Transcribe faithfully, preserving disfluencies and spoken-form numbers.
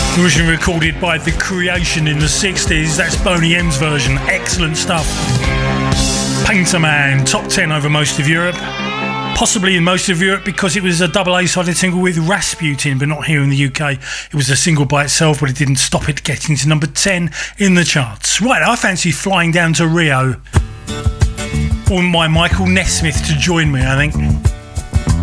Originally recorded by The Creation in the sixties. That's Boney M's version. Excellent stuff. Painter Man, top ten over most of Europe. Possibly in most of Europe because it was a double A-sided single with Rasputin, but not here in the U K. It was a single by itself, but it didn't stop it getting to number ten in the charts. Right, I fancy flying down to Rio. Or my Michael Nesmith to join me, I think.